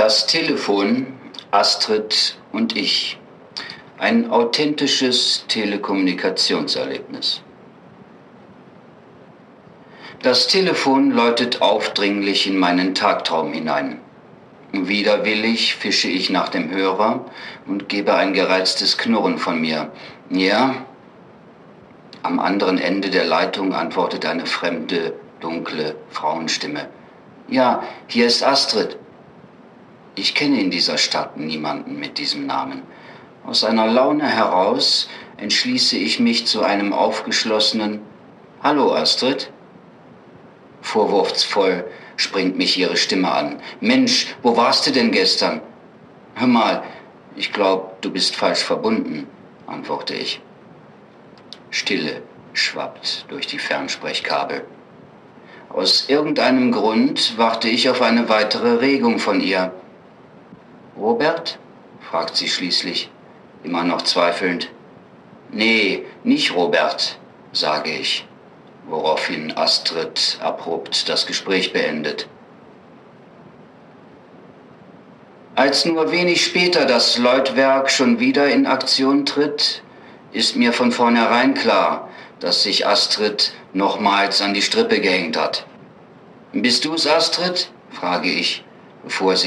Das Telefon, Astrid und ich. Ein authentisches Telekommunikationserlebnis. Das Telefon läutet aufdringlich in meinen Tagtraum hinein. Widerwillig fische ich nach dem Hörer und gebe ein gereiztes Knurren von mir. Ja? Am anderen Ende der Leitung antwortet eine fremde, dunkle Frauenstimme. Ja, hier ist Astrid. Ich kenne in dieser Stadt niemanden mit diesem Namen. Aus einer Laune heraus entschließe ich mich zu einem aufgeschlossenen Hallo Astrid. Vorwurfsvoll springt mich ihre Stimme an. Mensch, wo warst du denn gestern? Hör mal, ich glaube, du bist falsch verbunden, antworte ich. Stille schwappt durch die Fernsprechkabel. Aus irgendeinem Grund warte ich auf eine weitere Regung von ihr. Robert? Fragt sie schließlich, immer noch zweifelnd. Nee, nicht Robert, sage ich, woraufhin Astrid abrupt das Gespräch beendet. Als nur wenig später das Läutwerk schon wieder in Aktion tritt, ist mir von vornherein klar, dass sich Astrid nochmals an die Strippe gehängt hat. Bist du's, Astrid? Frage ich, bevor sie